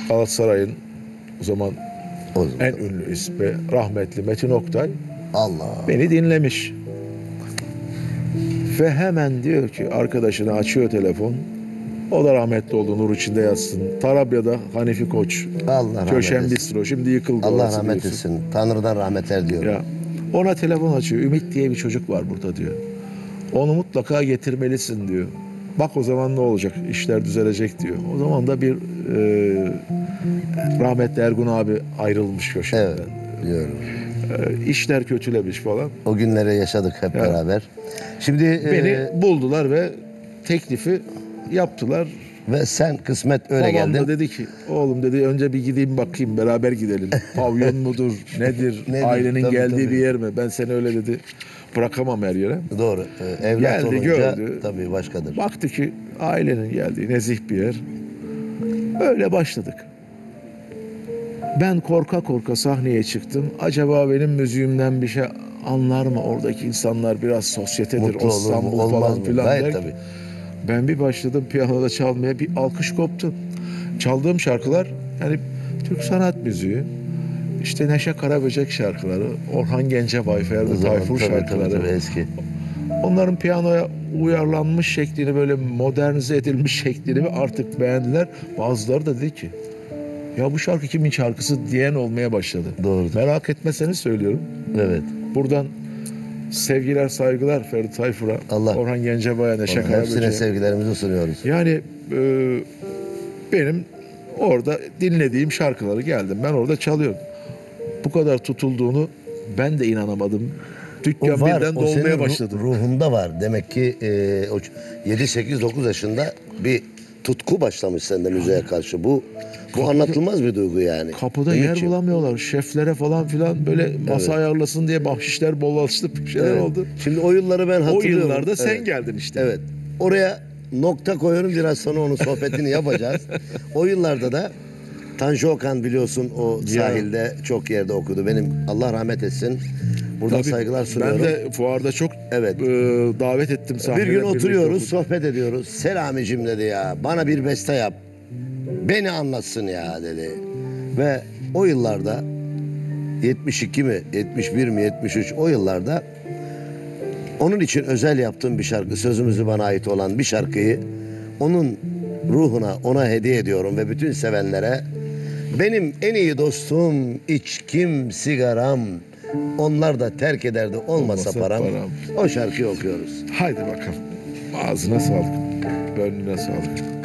Galatasaray'ın o zaman O zaman. en ünlü ismi rahmetli Metin Oktay Allah. beni dinlemiş. Ve hemen diyor ki arkadaşına açıyor telefon. O da rahmetli oldu, nur içinde yatsın. Tarabya'da Hanifi Koç. Allah rahmet Köşen etsin. Bistro. Şimdi yıkıldı Allah orası, rahmet biliyorsun. etsin. Tanrı'dan rahmetler diyorum. Ya, ona telefon açıyor. Ümit diye bir çocuk var burada diyor. Onu mutlaka getirmelisin diyor. Bak o zaman ne olacak? İşler düzelecek diyor. O zaman da bir rahmetli Ergun abi ayrılmış köşeden. Evet, biliyorum. İşler kötülemiş falan. O günleri yaşadık hep Ya. beraber. Şimdi Beni buldular ve teklifi yaptılar. ve sen kısmet öyle Babam da geldin. dedi ki oğlum dedi önce bir gideyim bakayım, beraber gidelim. Pavyon mudur nedir, Nedir? ailenin Tabii, geldiği tabii. bir yer mi? Ben seni öyle dedi bırakamam her yere. Doğru. Evlat Geldi, olunca gördü. tabii başkadır. Baktı ki ailenin geldiği nezih bir yer. Öyle başladık. Ben korka korka sahneye çıktım. Acaba benim müziğimden bir şey anlar mı? Oradaki insanlar biraz sosyetedir, Mutlu olur mu? İstanbul Olmaz falan mı? filan Gayet der. tabii. Ben bir başladım piyanoda çalmaya, bir alkış koptu. Çaldığım şarkılar yani Türk sanat müziği, işte Neşe Karaböcek şarkıları, Orhan Gencebay, Ferdi O zaman Tayfur tabii, şarkıları. tabii, eski. Onların piyanoya uyarlanmış şeklini, böyle modernize edilmiş şeklini artık beğendiler. Bazıları da dedi ki ya bu şarkı kimin şarkısı diyen olmaya başladı. Doğrudur. Merak etmeseniz söylüyorum. Evet. Buradan sevgiler, saygılar Ferdi Tayfur'a, Allah. Orhan Gencebay'a, Neşe Hepsine Karaböcek'e. sevgilerimizi sunuyoruz. Yani benim orada dinlediğim şarkıları geldim. Ben orada çalıyorum. Bu kadar tutulduğunu ben de inanamadım. Dükkan birden o senin dolmaya başladı. ruhunda var. Demek ki o 7-8-9 yaşında bir tutku başlamış sende müziğe karşı. Bu anlatılmaz bir duygu yani. Kapıda yer Ümitciğim. bulamıyorlar. Şeflere falan filan böyle masa ayarlasın diye bahşişler bollaştı, bir şeyler Evet. oldu. Şimdi o yılları ben O hatırlıyorum. yıllarda sen Evet. geldin işte. Evet. Oraya nokta koyuyorum. Biraz sonra onun sohbetini yapacağız. O yıllarda da Tanju Okan biliyorsun o sahilde çok yerde okudu. Benim Allah rahmet etsin. Buradan Tabii, saygılar sunuyorum. ben de fuarda çok Evet. davet ettim sahnede. Bir gün birlikte oturuyoruz, okuduk. sohbet ediyoruz. Selamicim dedi ya, bana bir beste yap. Beni anlatsın ya dedi. Ve o yıllarda 72 mi, 71 mi, 73 o yıllarda onun için özel yaptığım bir şarkı, sözümüzü bana ait olan bir şarkıyı onun ruhuna, ona hediye ediyorum ve bütün sevenlere benim en iyi dostum, içkim, sigaram, onlar da terk ederdi olmasa param. O şarkıyı okuyoruz. Haydi bakalım. Ağzına sağlık. Gönlüne sağlık.